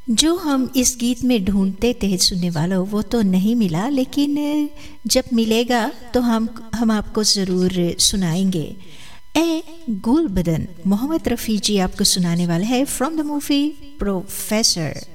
जो हम इस गीत में ढूंढते थे सुनने वालों वो तो नहीं मिला, लेकिन जब मिलेगा तो हम आपको ज़रूर सुनाएंगे। ए गुल बदन मोहम्मद रफ़ी जी आपको सुनाने वाले हैं फ्रॉम द मूवी प्रोफेसर।